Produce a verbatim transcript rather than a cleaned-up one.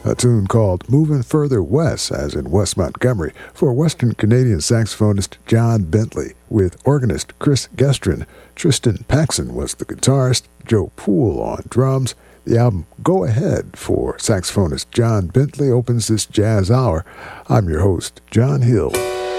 a tune called Moving Further West, as in West Montgomery, for Western Canadian saxophonist John Bentley, with organist Chris Gestrin. Tristan Paxson was the guitarist, Joe Poole on drums. The album Go Ahead for saxophonist John Bentley opens this jazz hour. I'm your host, John Hill.